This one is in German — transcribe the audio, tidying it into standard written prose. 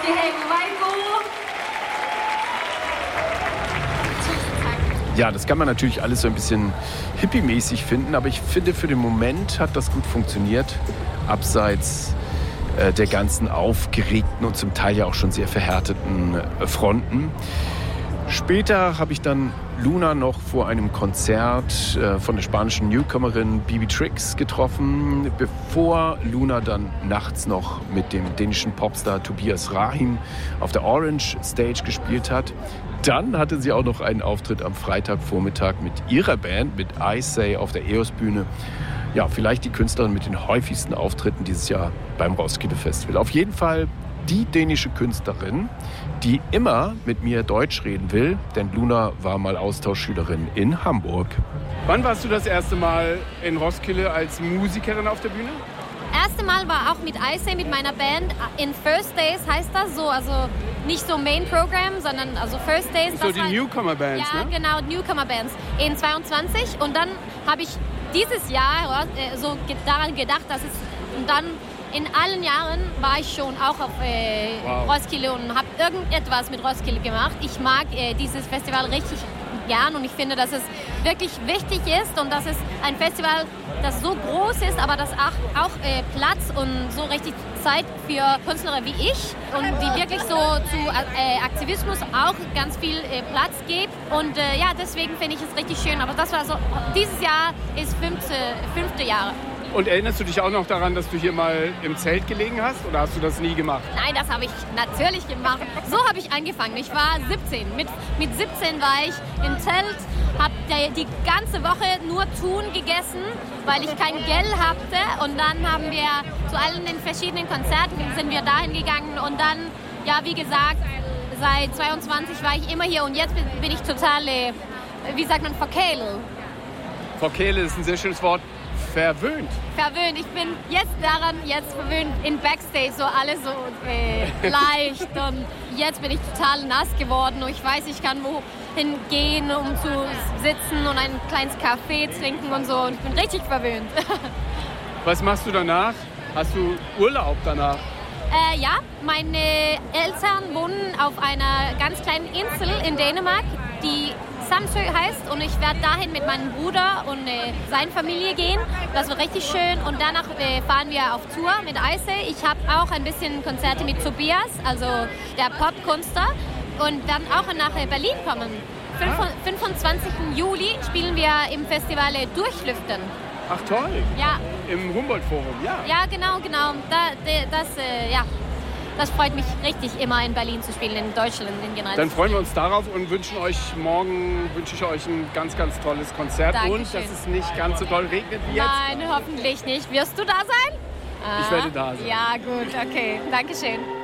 Ja, das kann man natürlich alles so ein bisschen hippie-mäßig finden, aber ich finde, für den Moment hat das gut funktioniert, abseits der ganzen aufgeregten und zum Teil ja auch schon sehr verhärteten Fronten. Später habe ich dann Luna noch vor einem Konzert von der spanischen Newcomerin Bibi Trix getroffen, bevor Luna dann nachts noch mit dem dänischen Popstar Tobias Rahim auf der Orange Stage gespielt hat. Dann hatte sie auch noch einen Auftritt am Freitagvormittag mit ihrer Band, mit I Say, auf der EOS-Bühne. Ja, vielleicht die Künstlerin mit den häufigsten Auftritten dieses Jahr beim Roskilde Festival. Auf jeden Fall die dänische Künstlerin, die immer mit mir Deutsch reden will, denn Luna war mal Austauschschülerin in Hamburg. Wann warst du das erste Mal in Roskilde als Musikerin auf der Bühne? Erste Mal war auch mit Ice mit meiner Band in First Days, heißt das so, also nicht so Main Program, sondern also First Days. So die Newcomer Bands, ja, ne? Ja, genau, Newcomer Bands in 22 und dann habe ich dieses Jahr so daran gedacht, dass es dann in allen Jahren war ich schon auch auf Roskilde und habe irgendetwas mit Roskilde gemacht. Ich mag dieses Festival richtig gern und ich finde, dass es wirklich wichtig ist und dass es ein Festival, das so groß ist, aber das auch Platz und so richtig Zeit für Künstler wie ich und die wirklich so zu Aktivismus auch ganz viel Platz gibt. Und ja, deswegen finde ich es richtig schön. Aber das war so, dieses Jahr ist fünfte Jahr. Und erinnerst du dich auch noch daran, dass du hier mal im Zelt gelegen hast oder hast du das nie gemacht? Nein, das habe ich natürlich gemacht. So habe ich angefangen. Ich war 17. Mit 17 war ich im Zelt, habe die ganze Woche nur Thun gegessen, weil ich kein Geld hatte. Und dann haben wir zu allen den verschiedenen Konzerten sind wir dahin gegangen. Und dann, ja, wie gesagt, seit 22 war ich immer hier. Und jetzt bin ich total, wie sagt man, verkehlt. Verkehlt ist ein sehr schönes Wort. Verwöhnt. Verwöhnt. Ich bin jetzt verwöhnt in Backstage, so alles so leicht. Und jetzt bin ich total nass geworden und ich weiß, ich kann wohin gehen, um zu sitzen und ein kleines Kaffee trinken und so. Und ich bin richtig verwöhnt. Was machst du danach? Hast du Urlaub danach? Ja, meine Eltern wohnen auf einer ganz kleinen Insel in Dänemark, die Samsø heißt, und ich werde dahin mit meinem Bruder und seiner Familie gehen. Das wird richtig schön und danach fahren wir auf Tour mit Ice. Ich habe auch ein bisschen Konzerte mit Tobias, also der Popkünstler, und dann auch nach Berlin kommen. 25. Juli spielen wir im Festival Durchlüften. Ach toll. Ja. Im Humboldt-Forum, ja. Ja, genau. Das freut mich richtig, immer in Berlin zu spielen, in Deutschland in generell. Dann freuen wir uns darauf und wünsche ich euch ein ganz, ganz tolles Konzert. Dankeschön. Und dass es nicht ganz so doll regnet wie jetzt. Nein, hoffentlich nicht. Wirst du da sein? Ich werde da sein. Ja, gut, okay. Dankeschön.